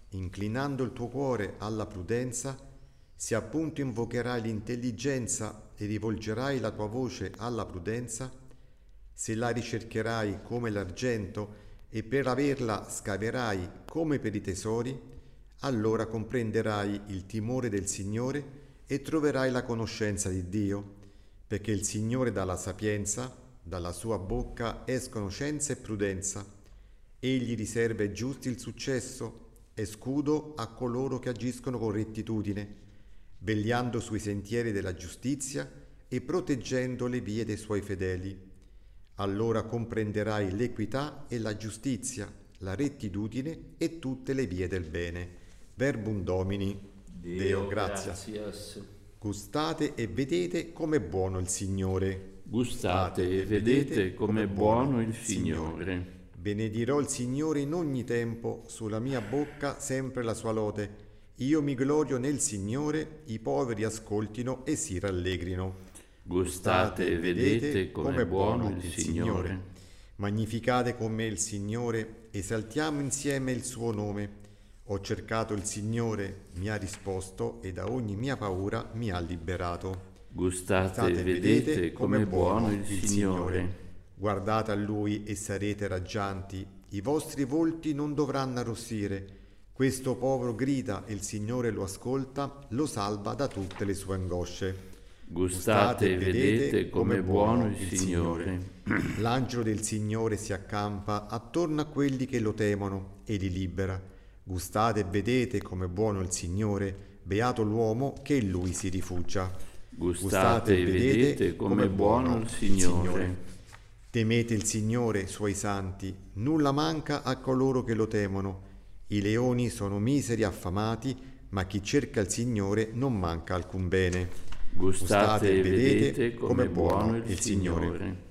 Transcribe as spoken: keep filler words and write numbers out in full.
inclinando il tuo cuore alla prudenza, se appunto invocherai l'intelligenza e rivolgerai la tua voce alla prudenza, se la ricercherai come l'argento e per averla scaverai come per i tesori, allora comprenderai il timore del Signore e troverai la conoscenza di Dio, perché il Signore dà la sapienza, dalla sua bocca escono scienza e prudenza. Egli riserva ai giusti il successo e scudo a coloro che agiscono con rettitudine, vegliando sui sentieri della giustizia e proteggendo le vie dei suoi fedeli. Allora comprenderai l'equità e la giustizia, la rettitudine e tutte le vie del bene. Verbum Domini. Deo, Deo gratias. gratias. Gustate e vedete com'è buono il Signore. Gustate e vedete com'è buono il Signore. Benedirò il Signore in ogni tempo, sulla mia bocca sempre la sua lode. Io mi glorio nel Signore, i poveri ascoltino e si rallegrino. Gustate e vedete com'è buono il Signore. Magnificate con me il Signore, esaltiamo insieme il suo nome. Ho cercato il Signore, mi ha risposto e da ogni mia paura mi ha liberato. Gustate e vedete com'è buono il Signore. Guardate a Lui e sarete raggianti, i vostri volti non dovranno arrossire. Questo povero grida e il Signore lo ascolta, lo salva da tutte le sue angosce. Gustate e vedete com'è buono il Signore. L'angelo del Signore si accampa attorno a quelli che lo temono e li libera. Gustate e vedete com'è buono il Signore, beato l'uomo che in Lui si rifugia. Gustate e vedete com'è buono il Signore. Temete il Signore, suoi santi, nulla manca a coloro che lo temono. I leoni sono miseri e affamati, ma chi cerca il Signore non manca alcun bene. Gustate e vedete com'è buono il Signore.